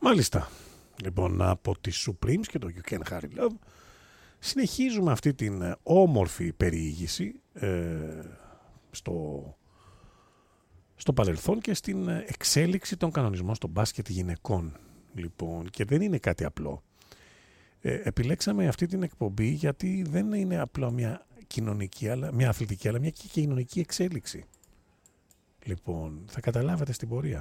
Μάλιστα. Λοιπόν, από τις Supremes και το You Can Hurry Love συνεχίζουμε αυτή την όμορφη περιήγηση στο παρελθόν και στην εξέλιξη των κανονισμών στο μπάσκετ γυναικών. Λοιπόν, και δεν είναι κάτι απλό. Επιλέξαμε αυτή την εκπομπή γιατί δεν είναι απλά μια κοινωνική, μια αθλητική, αλλά μια κοινωνική εξέλιξη. Λοιπόν, θα καταλάβετε στην πορεία.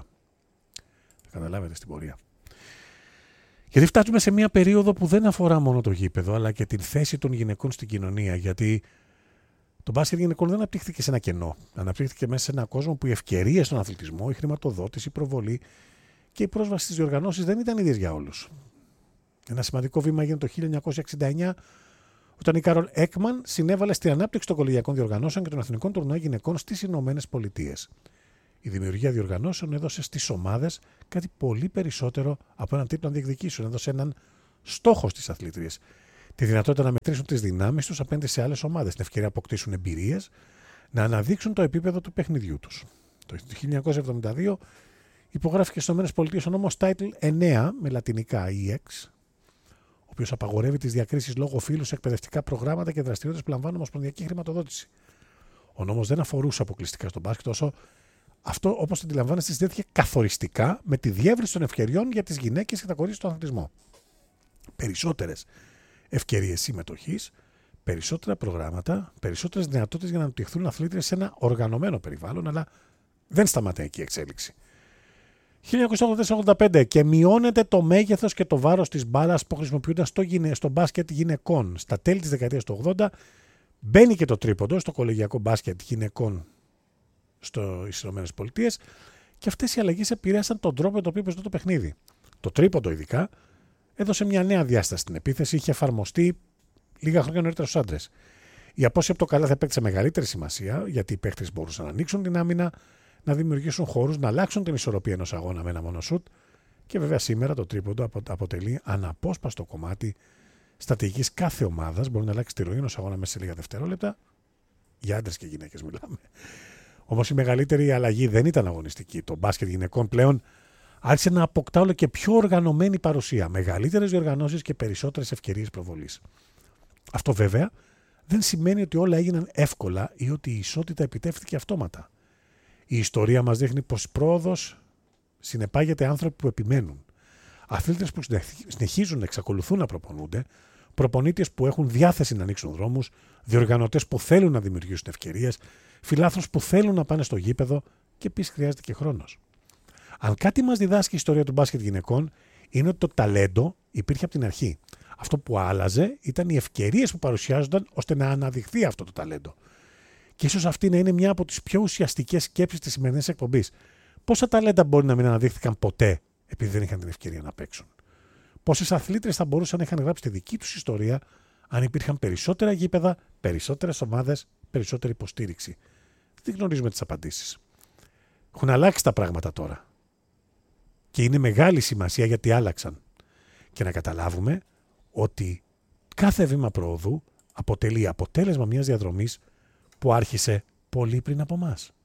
Γιατί φτάσουμε σε μια περίοδο που δεν αφορά μόνο το γήπεδο, αλλά και την θέση των γυναικών στην κοινωνία. Γιατί το μπάσκετ γυναικών δεν αναπτύχθηκε σε ένα κενό. Αναπτύχθηκε μέσα σε έναν κόσμο που οι ευκαιρίες στον αθλητισμό, η χρηματοδότηση, η προβολή και η πρόσβαση στις διοργανώσεις δεν ήταν ίδιες για όλους. Ένα σημαντικό βήμα έγινε το 1969, όταν η Κάρολ Έκμαν συνέβαλε στην ανάπτυξη των κολεγιακών διοργανώσεων και των εθνικών τουρνουά γυναικών στις Ηνωμένες Πολιτείες. Η δημιουργία διοργανώσεων έδωσε στις ομάδες κάτι πολύ περισσότερο από έναν τίτλο να διεκδικήσουν. Έδωσε έναν στόχο στις αθλήτριες. Τη δυνατότητα να μετρήσουν τις δυνάμεις τους απέναντι σε άλλες ομάδες. Την ευκαιρία να αποκτήσουν εμπειρίες, να αναδείξουν το επίπεδο του παιχνιδιού τους. Το 1972 υπογράφηκε στις ΗΠΑ ο νόμος Title 9 με λατινικά EX, ο οποίος απαγορεύει τις διακρίσεις λόγω φύλου σε εκπαιδευτικά προγράμματα και δραστηριότητες που λαμβάνουν ομοσπονδιακή χρηματοδότηση. Ο νόμος δεν αφορούσε αποκλειστικά στον μπάσκετ, όσο αυτό, όπως αντιλαμβάνεστε, συνδέθηκε καθοριστικά με τη διεύρυνση των ευκαιριών για τις γυναίκες και τα κορίτσια στον αθλητισμό. Περισσότερες ευκαιρίες συμμετοχής, περισσότερα προγράμματα, περισσότερες δυνατότητες για να αναπτυχθούν αθλήτριες σε ένα οργανωμένο περιβάλλον, αλλά δεν σταματάει εκεί η εξέλιξη. 1984-85 και μειώνεται το μέγεθος και το βάρος της μπάλας που χρησιμοποιούνταν στο μπάσκετ γυναικών. Στα τέλη της δεκαετίας του 80 μπαίνει και το τρίποντο στο κολεγιακό μπάσκετ γυναικών στις ΗΠΑ και αυτές οι αλλαγές επηρέασαν τον τρόπο με τον οποίο παίζεται το παιχνίδι. Το τρίποντο ειδικά έδωσε μια νέα διάσταση στην επίθεση, είχε εφαρμοστεί λίγα χρόνια νωρίτερα στους άντρες. Η απόσταση από το καλάθι επέκτησε μεγαλύτερη σημασία, γιατί οι παίχτες μπορούσαν να ανοίξουν την άμυνα, να δημιουργήσουν χώρους, να αλλάξουν την ισορροπία ενός αγώνα με ένα μόνο σουτ. Και βέβαια σήμερα το τρίποντο αποτελεί αναπόσπαστο κομμάτι στρατηγικής κάθε ομάδας. Μπορεί να αλλάξει τη ροή ενός αγώνα μέσα σε λίγα δευτερόλεπτα. Για άντρες και γυναίκες μιλάμε. Όμως η μεγαλύτερη αλλαγή δεν ήταν αγωνιστική. Το μπάσκετ γυναικών πλέον άρχισε να αποκτά όλο και πιο οργανωμένη παρουσία, μεγαλύτερες διοργανώσεις και περισσότερες ευκαιρίες προβολής. Αυτό βέβαια δεν σημαίνει ότι όλα έγιναν εύκολα ή ότι η ισότητα επιτεύχθηκε αυτόματα. Η ιστορία μας δείχνει πως η πρόοδος συνεπάγεται άνθρωποι που επιμένουν. Αθλήτες που συνεχίζουν να εξακολουθούν να προπονούνται, προπονήτες που έχουν διάθεση να ανοίξουν δρόμους, διοργανωτές που θέλουν να δημιουργήσουν ευκαιρίες, φιλάθλους που θέλουν να πάνε στο γήπεδο και επίσης χρειάζεται και χρόνος. Αν κάτι μας διδάσκει η ιστορία του μπάσκετ γυναικών, είναι ότι το ταλέντο υπήρχε από την αρχή. Αυτό που άλλαζε ήταν οι ευκαιρίες που παρουσιάζονταν ώστε να αναδειχθεί αυτό το ταλέντο. Και ίσως αυτή να είναι μια από τις πιο ουσιαστικές σκέψεις της σημερινής εκπομπής. Πόσα ταλέντα μπορεί να μην αναδείχθηκαν ποτέ επειδή δεν είχαν την ευκαιρία να παίξουν? Πόσες αθλήτρες θα μπορούσαν να είχαν γράψει τη δική τους ιστορία αν υπήρχαν περισσότερα γήπεδα, περισσότερες ομάδες, περισσότερη υποστήριξη? Δεν γνωρίζουμε τις απαντήσεις. Έχουν αλλάξει τα πράγματα τώρα. Και είναι μεγάλη σημασία γιατί άλλαξαν. Και να καταλάβουμε ότι κάθε βήμα προόδου αποτελεί αποτέλεσμα μιας διαδρομής που άρχισε πολύ πριν από εμάς.